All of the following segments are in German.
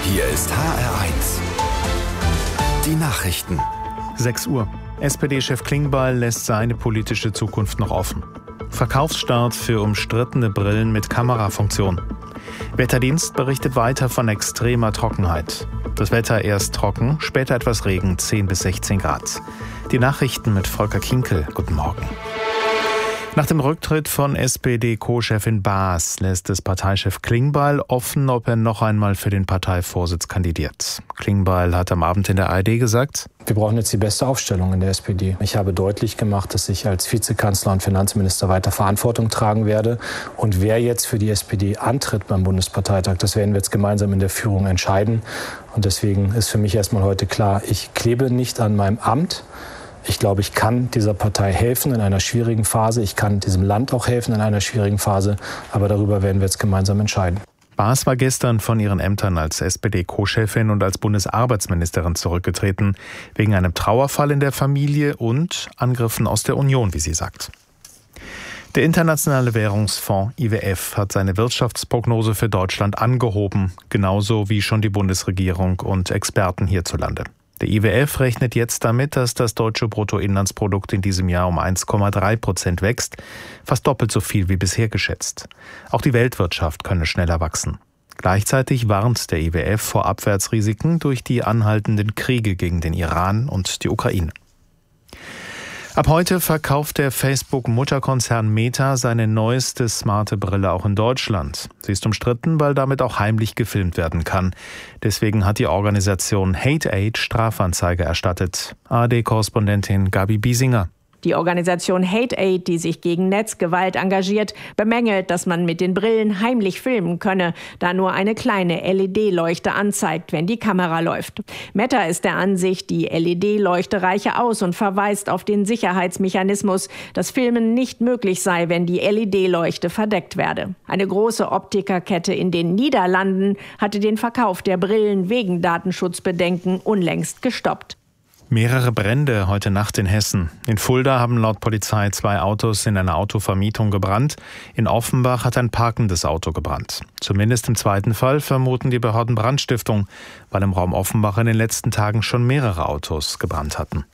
Hier ist HR1. Die Nachrichten. 6 Uhr. SPD-Chef Klingbeil lässt seine politische Zukunft noch offen. Verkaufsstart für umstrittene Brillen mit Kamerafunktion. Wetterdienst berichtet weiter von extremer Trockenheit. Das Wetter erst trocken, später etwas Regen, 10 bis 16 Grad. Die Nachrichten mit Volker Kinkel. Guten Morgen. Nach dem Rücktritt von SPD-Co-Chefin Baas lässt es Parteichef Klingbeil offen, ob er noch einmal für den Parteivorsitz kandidiert. Klingbeil hat am Abend in der ARD gesagt: Wir brauchen jetzt die beste Aufstellung in der SPD. Ich habe deutlich gemacht, dass ich als Vizekanzler und Finanzminister weiter Verantwortung tragen werde. Und wer jetzt für die SPD antritt beim Bundesparteitag, das werden wir jetzt gemeinsam in der Führung entscheiden. Und deswegen ist für mich erstmal heute klar, ich klebe nicht an meinem Amt. Ich glaube, ich kann dieser Partei helfen in einer schwierigen Phase. Ich kann diesem Land auch helfen in einer schwierigen Phase. Aber darüber werden wir jetzt gemeinsam entscheiden. Baas war gestern von ihren Ämtern als SPD-Co-Chefin und als Bundesarbeitsministerin zurückgetreten, wegen einem Trauerfall in der Familie und Angriffen aus der Union, wie sie sagt. Der Internationale Währungsfonds IWF hat seine Wirtschaftsprognose für Deutschland angehoben, genauso wie schon die Bundesregierung und Experten hierzulande. Der IWF rechnet jetzt damit, dass das deutsche Bruttoinlandsprodukt in diesem Jahr um 1,3% wächst, fast doppelt so viel wie bisher geschätzt. Auch die Weltwirtschaft könne schneller wachsen. Gleichzeitig warnt der IWF vor Abwärtsrisiken durch die anhaltenden Kriege gegen den Iran und die Ukraine. Ab heute verkauft der Facebook-Mutterkonzern Meta seine neueste smarte Brille auch in Deutschland. Sie ist umstritten, weil damit auch heimlich gefilmt werden kann. Deswegen hat die Organisation HateAid Strafanzeige erstattet. ARD-Korrespondentin Gabi Biesinger. Die Organisation HateAid, die sich gegen Netzgewalt engagiert, bemängelt, dass man mit den Brillen heimlich filmen könne, da nur eine kleine LED-Leuchte anzeigt, wenn die Kamera läuft. Meta ist der Ansicht, die LED-Leuchte reiche aus und verweist auf den Sicherheitsmechanismus, dass Filmen nicht möglich sei, wenn die LED-Leuchte verdeckt werde. Eine große Optikerkette in den Niederlanden hatte den Verkauf der Brillen wegen Datenschutzbedenken unlängst gestoppt. Mehrere Brände heute Nacht in Hessen. In Fulda haben laut Polizei 2 Autos in einer Autovermietung gebrannt. In Offenbach hat ein parkendes Auto gebrannt. Zumindest im zweiten Fall vermuten die Behörden Brandstiftung, weil im Raum Offenbach in den letzten Tagen schon mehrere Autos gebrannt hatten.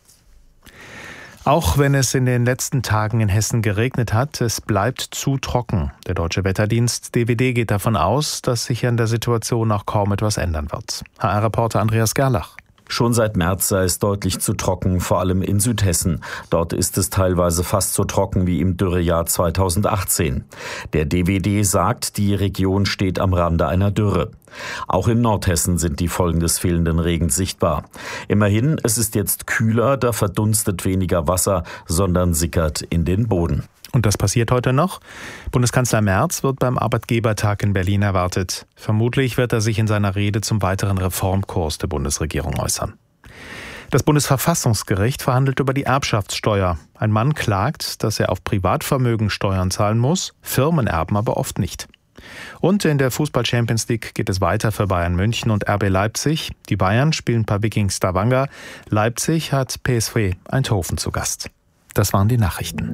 Auch wenn es in den letzten Tagen in Hessen geregnet hat, es bleibt zu trocken. Der deutsche Wetterdienst DWD geht davon aus, dass sich an der Situation auch kaum etwas ändern wird. HR-Reporter Andreas Gerlach. Schon seit März sei es deutlich zu trocken, vor allem in Südhessen. Dort ist es teilweise fast so trocken wie im Dürrejahr 2018. Der DWD sagt, die Region steht am Rande einer Dürre. Auch in Nordhessen sind die Folgen des fehlenden Regens sichtbar. Immerhin, es ist jetzt kühler, da verdunstet weniger Wasser, sondern sickert in den Boden. Und das passiert heute noch. Bundeskanzler Merz wird beim Arbeitgebertag in Berlin erwartet. Vermutlich wird er sich in seiner Rede zum weiteren Reformkurs der Bundesregierung äußern. Das Bundesverfassungsgericht verhandelt über die Erbschaftssteuer. Ein Mann klagt, dass er auf Privatvermögen Steuern zahlen muss, Firmenerben aber oft nicht. Und in der Fußball-Champions League geht es weiter für Bayern München und RB Leipzig. Die Bayern spielen bei Viking Stavanger. Leipzig hat PSV Eindhoven zu Gast. Das waren die Nachrichten.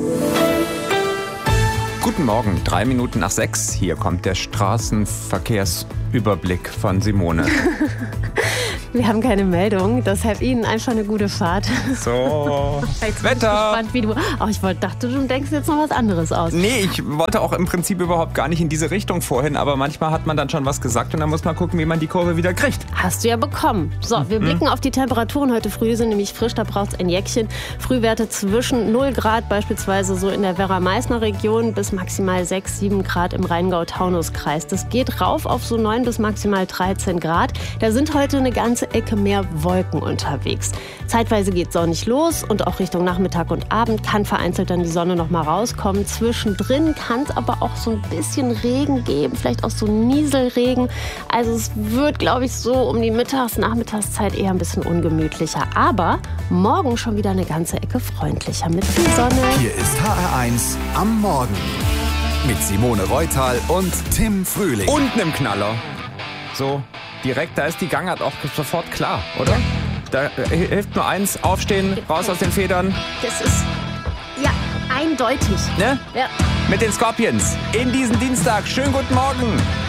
Guten Morgen, 3 Minuten nach 6. Hier kommt der Straßenverkehrsüberblick von Simone. Wir haben keine Meldung, deshalb Ihnen einfach eine gute Fahrt. So, Jetzt Wetter. Bin ich gespannt, wie du. Oh, dachte, du denkst jetzt noch was anderes aus. Nee, ich wollte auch im Prinzip überhaupt gar nicht in diese Richtung vorhin, aber manchmal hat man dann schon was gesagt und dann muss man gucken, wie man die Kurve wieder kriegt. Hast du ja bekommen. So, wir blicken auf die Temperaturen heute früh, die sind nämlich frisch, da braucht es ein Jäckchen. Frühwerte zwischen 0 Grad, beispielsweise so in der Werra-Meißner-Region, bis maximal 6, 7 Grad im Rheingau-Taunus-Kreis. Das geht rauf auf so 9 bis maximal 13 Grad. Da sind heute eine ganze Ecke mehr Wolken unterwegs. Zeitweise geht sonnig los und auch Richtung Nachmittag und Abend kann vereinzelt dann die Sonne noch mal rauskommen. Zwischendrin kann es aber auch so ein bisschen Regen geben, vielleicht auch so Nieselregen. Also es wird, glaube ich, so um die Nachmittagszeit eher ein bisschen ungemütlicher. Aber morgen schon wieder eine ganze Ecke freundlicher mit viel Sonne. Hier ist HR1 am Morgen mit Simone Reutal und Tim Frühling. Und einem Knaller. So, direkt, da ist die Gangart auch sofort klar, oder? Da hilft nur eins, aufstehen, raus aus den Federn. Das ist, ja, eindeutig. Ne? Ja. Mit den Scorpions in diesen Dienstag. Schönen guten Morgen.